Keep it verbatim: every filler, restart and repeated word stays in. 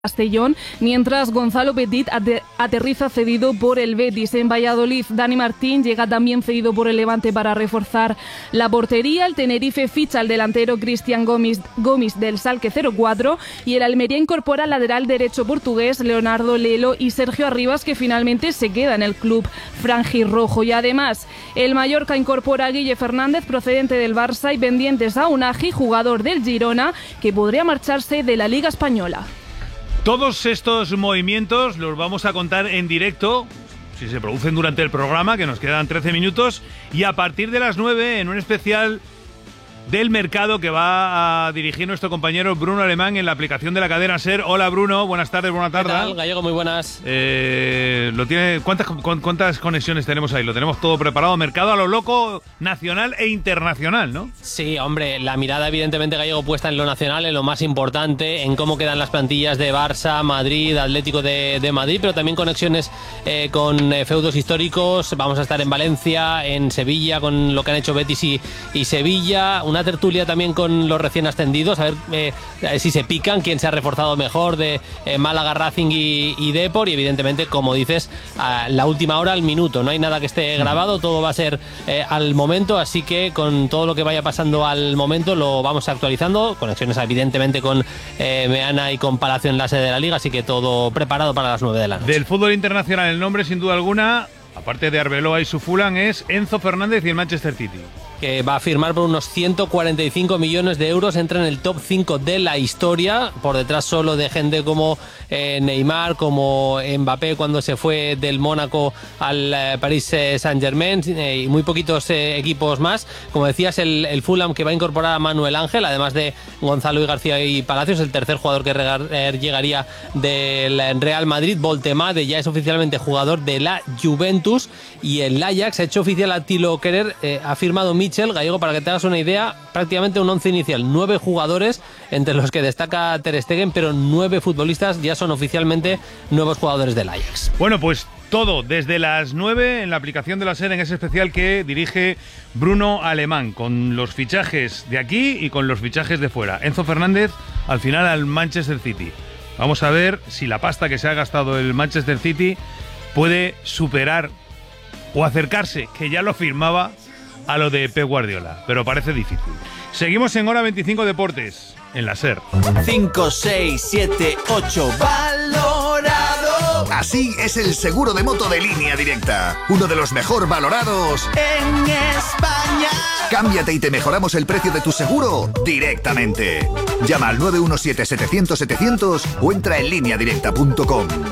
Castellón, mientras Gonzalo Petit aterriza cedido por el Betis. En Valladolid, Dani Martín llega también cedido por el Levante para reforzar la portería. El Tenerife ficha al delantero Cristian Gomis, Gomis del Schalke cero cuatro y el Almería incorpora al lateral derecho portugués Leonardo Lelo y Sergio Arribas, que finalmente se queda en el club franjirrojo. Y además, el Mallorca incorpora a Guille Fernández, procedente del Barça, y pendientes a Unagi, jugador del Girona, que podría marcharse de la Liga Española. Todos estos movimientos los vamos a contar en directo, si se producen durante el programa, que nos quedan trece minutos, y a partir de las nueve en un especial del mercado que va a dirigir nuestro compañero Bruno Alemán en la aplicación de la cadena SER. Hola Bruno, buenas tardes, buena tarde. ¿Qué tal, Gallego? Muy buenas. Eh, lo tiene, ¿cuántas, ¿Cuántas conexiones tenemos ahí? Lo tenemos todo preparado, mercado a lo loco, nacional e internacional, ¿no? Sí, hombre, la mirada evidentemente, Gallego, puesta en lo nacional, en lo más importante, en cómo quedan las plantillas de Barça, Madrid, Atlético de, de Madrid, pero también conexiones eh, con eh, feudos históricos. Vamos a estar en Valencia, en Sevilla, con lo que han hecho Betis y, y Sevilla. Una tertulia también con los recién ascendidos, a ver eh, si se pican, quién se ha reforzado mejor de eh, Málaga, Racing y, y Depor, y evidentemente, como dices, a la última hora al minuto. No hay nada que esté grabado, todo va a ser eh, al momento, así que con todo lo que vaya pasando al momento lo vamos actualizando. Conexiones evidentemente con eh, Meana y con Palacio en la sede de la Liga, así que todo preparado para las nueve de la noche. Del fútbol internacional, el nombre sin duda alguna, aparte de Arbeloa y su Fulham, es Enzo Fernández y el Manchester City, que va a firmar por unos ciento cuarenta y cinco millones de euros, entra en el top cinco de la historia, por detrás solo de gente como eh, Neymar, como Mbappé cuando se fue del Mónaco al eh, Paris Saint-Germain, eh, y muy poquitos eh, equipos más. Como decías, el, el Fulham, que va a incorporar a Manuel Ángel, además de Gonzalo y García y Palacios, el tercer jugador que regar, eh, llegaría del Real Madrid. Voltemade ya es oficialmente jugador de la Juventus, y el Ajax ha hecho oficial a Thilo Kehrer, eh, ha firmado Mitchell, Gallego, para que te hagas una idea, prácticamente un once inicial, nueve jugadores, entre los que destaca Ter Stegen, pero nueve futbolistas ya son oficialmente nuevos jugadores del Ajax. Bueno, pues todo desde las nueve en la aplicación de la SER, en ese especial que dirige Bruno Alemán, con los fichajes de aquí y con los fichajes de fuera. Enzo Fernández al final al Manchester City. Vamos a ver si la pasta que se ha gastado el Manchester City puede superar o acercarse, que ya lo firmaba, a lo de Pep Guardiola, pero parece difícil. Seguimos en Hora veinticinco Deportes, en la SER. cinco, seis, siete, ocho, valorado. Así es el seguro de moto de Línea Directa, uno de los mejor valorados en España. Cámbiate y te mejoramos el precio de tu seguro directamente. Llama al nueve uno siete, setecientos, setecientos o entra en línea directa punto com.